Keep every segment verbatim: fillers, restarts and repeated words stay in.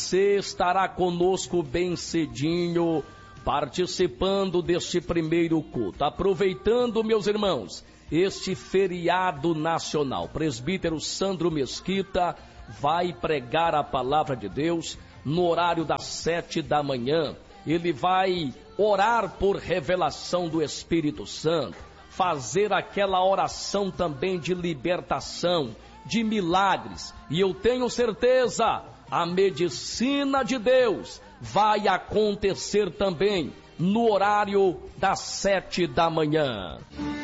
você estará conosco bem cedinho, participando deste primeiro culto. Aproveitando, meus irmãos, este feriado nacional, presbítero Sandro Mesquita vai pregar a palavra de Deus no horário das sete da manhã. Ele vai orar por revelação do Espírito Santo, fazer aquela oração também de libertação, de milagres. E eu tenho certeza, a medicina de Deus vai acontecer também no horário das sete da manhã.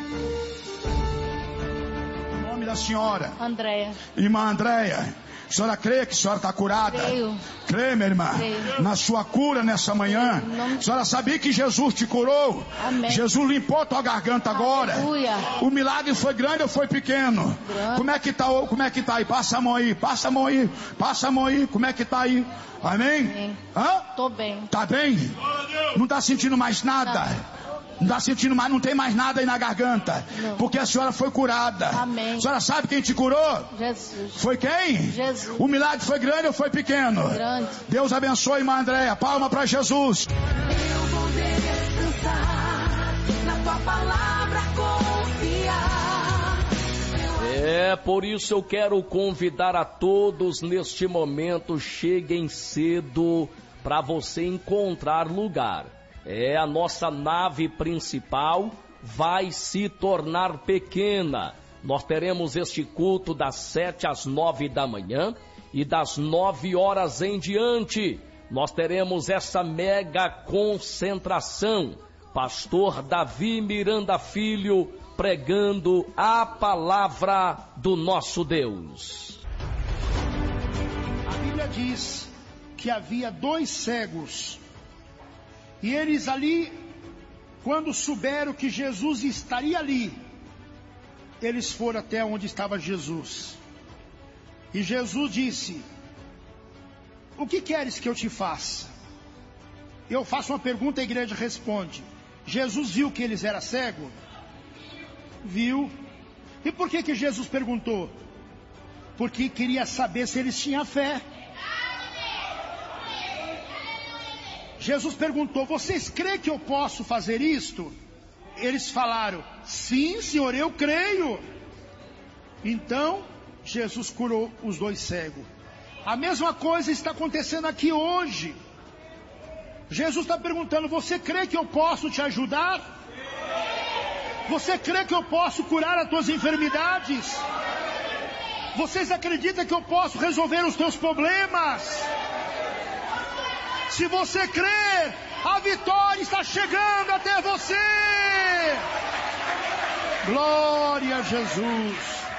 Em nome da senhora Andréia. Irmã Andréia, a senhora crê que a senhora está curada? Creio. Crê, minha irmã? Creio. Na sua cura nessa manhã? Nome... A senhora sabia que Jesus te curou? Amém. Jesus limpou a tua garganta agora. Aleluia. O milagre foi grande ou foi pequeno? Grande. Como é que tá, como é que tá aí? Passa a mão aí, passa a mão aí, passa a mão aí. Como é que tá aí? Amém? Amém. Hã? Tô bem. Tá bem? Não tá sentindo mais nada? Não. Não está sentindo mais, não tem mais nada aí na garganta. Não. Porque a senhora foi curada. Amém. A senhora sabe quem te curou? Jesus. Foi quem? Jesus. O milagre foi grande ou foi pequeno? Grande. Deus abençoe, irmã Andréia. Palma para Jesus. Eu vou descansar, na tua palavra confiar. É, por isso eu quero convidar a todos neste momento, cheguem cedo para você encontrar lugar. É, a nossa nave principal vai se tornar pequena. Nós teremos este culto das sete às nove da manhã e das nove horas em diante. Nós teremos essa mega concentração. Pastor Davi Miranda Filho pregando a palavra do nosso Deus. A Bíblia diz que havia dois cegos. E eles ali, quando souberam que Jesus estaria ali, eles foram até onde estava Jesus. E Jesus disse: o que queres que eu te faça? Eu faço uma pergunta, a igreja responde. Jesus viu que eles eram cegos? Viu. E por que que Jesus perguntou? Porque queria saber se eles tinham fé. Jesus perguntou: vocês creem que eu posso fazer isto? Eles falaram: sim, Senhor, eu creio. Então Jesus curou os dois cegos. A mesma coisa está acontecendo aqui hoje. Jesus está perguntando: você crê que eu posso te ajudar? Você crê que eu posso curar as tuas enfermidades? Vocês acreditam que eu posso resolver os teus problemas? Se você crer, a vitória está chegando até você. Glória a Jesus.